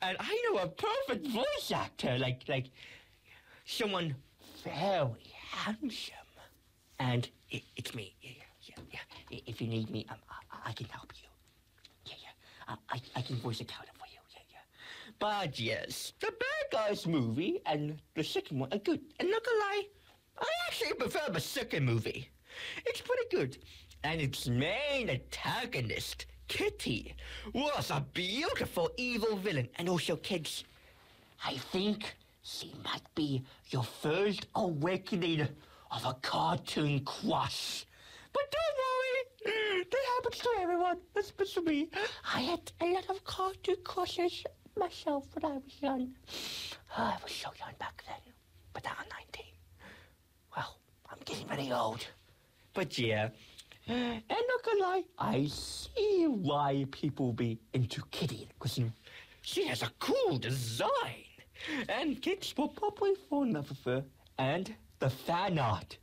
And I know a perfect voice actor, like someone very handsome. And it's me. Yeah. If you need me, I can help you. Yeah. I can voice a character for you. Yeah. But yes, the Bad Guys movie and the second one are good. And not gonna lie, I actually prefer the second movie. It's pretty good. And its main antagonist, Kitty, was a beautiful evil villain. And also, kids, I think she might be your first awakening of a cartoon crush. But don't worry, that happens to everyone, especially me. I had a lot of cartoon crushes myself when I was young. I was so young back then, but now I'm 19. Well, I'm getting very old. But yeah, and not gonna lie, I see why people be into Kitty, because she has a cool design. And kids will probably fall in love with her. And the fan art.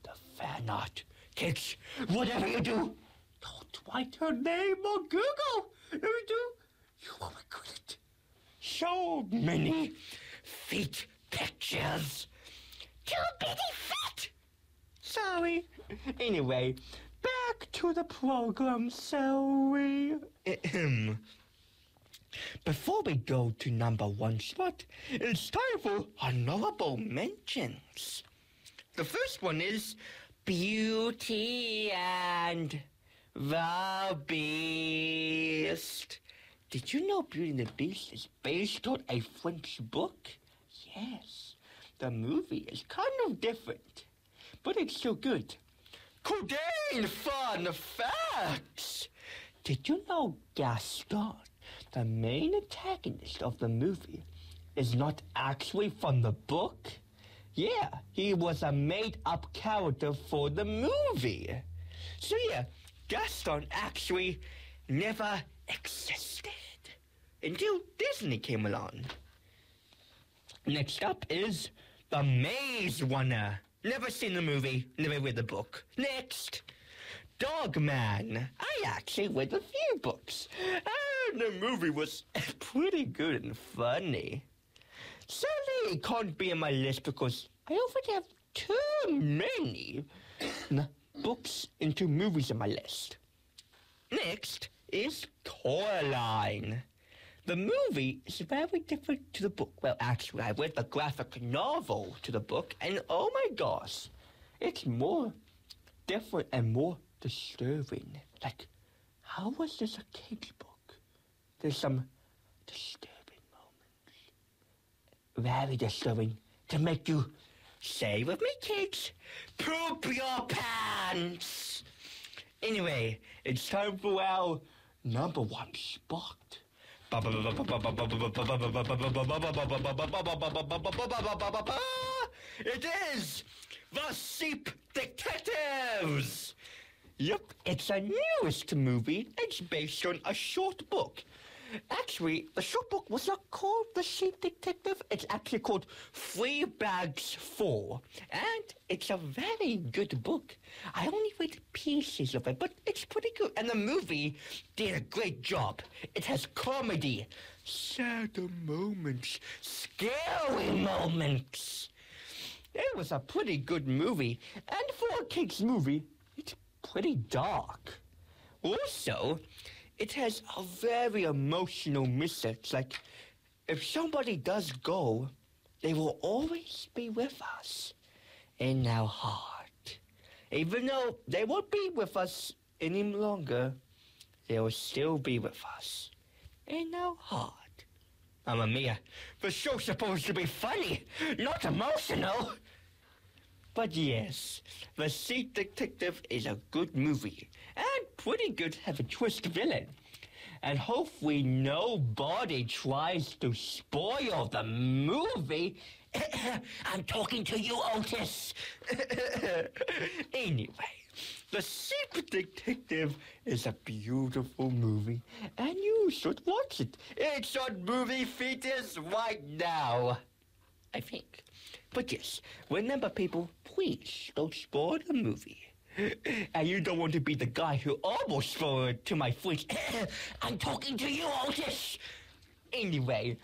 Kids, whatever you do, don't write her name on Google. If you do, you will regret it. So many feet pictures. Too bitty feet. Sorry. Anyway, back to the program, shall we? Before we go to number one spot, it's time for honorable mentions. The first one is Beauty and the Beast. Did you know Beauty and the Beast is based on a French book? Yes. The movie is kind of different, but it's still good. Codaine fun facts! Did you know Gaston, the main antagonist of the movie, is not actually from the book? Yeah, he was a made-up character for the movie. So yeah, Gaston actually never existed until Disney came along. Next up is The Maze Runner. Never seen the movie, never read the book. Next, Dogman. I actually read a few books, and the movie was pretty good and funny. Sadly, it can't be on my list because I often have too many books into movies on my list. Next is Coraline. The movie is very different to the book. Well, actually, I read the graphic novel to the book, and oh my gosh, it's more different and more disturbing. Like, how was this a kid's book? There's some disturbing moments. Very disturbing to make you, say with me, kids, poop your pants. Anyway, it's time for our number one spot. It is The Sheep Detectives. Yep, it's a newest movie. It's based on a short book. Actually, the short book was not called The Sheep Detective. It's actually called Three Bags Full. And it's a very good book. I only read pieces of it, but it's pretty good. And the movie did a great job. It has comedy, sad moments, scary moments. It was a pretty good movie. And for a kid's movie, it's pretty dark. Also, it has a very emotional message. Like, if somebody does go, they will always be with us in our heart. Even though they won't be with us any longer, they will still be with us in our heart. Mamma mia, the show's supposed to be funny, not emotional. But yes, The Sheep Detective is a good movie, and pretty good to have a twist villain. And hopefully nobody tries to spoil the movie. I'm talking to you, Otis. Anyway, The Sheep Detective is a beautiful movie, and you should watch it. It's on Movie Theaters right now, I think. But yes, remember people, please don't spoil the movie. And you don't want to be the guy who almost spoiled it to my friends. I'm talking to you, Otis. Anyway,